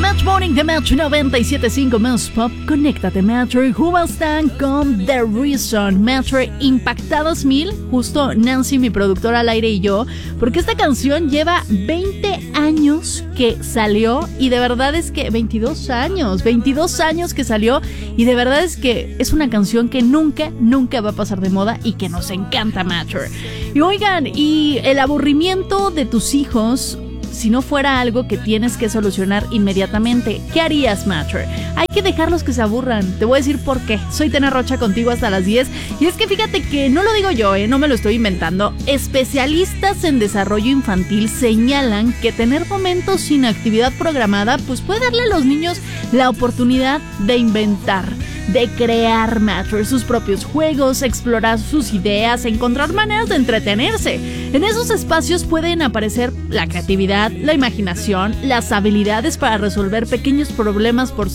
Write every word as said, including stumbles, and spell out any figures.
Match Morning de Match noventa y siete punto cinco Más Pop. Conéctate, Match. Hubastan con The Reason. Match, impactados mil. Justo Nancy, mi productora al aire, y yo, porque esta canción lleva veinte años que salió. Y de verdad es que veintidós años, veintidós años que salió. Y de verdad es que es una canción que nunca, nunca va a pasar de moda y que nos encanta, Match. Y oigan, y el aburrimiento de tus hijos, si no fuera algo que tienes que solucionar inmediatamente, ¿qué harías, Matcher? Hay que dejarlos que se aburran. Te voy a decir por qué. Soy Tena Rocha contigo hasta las diez. Y es que fíjate que no lo digo yo, ¿eh? No me lo estoy inventando. Especialistas en desarrollo infantil señalan que tener momentos sin actividad programada pues puede darle a los niños la oportunidad de inventar, de crear, Matcher, sus propios juegos, explorar sus ideas, encontrar maneras de entretenerse. En esos espacios pueden aparecer la creatividad, la imaginación, las habilidades para resolver pequeños problemas por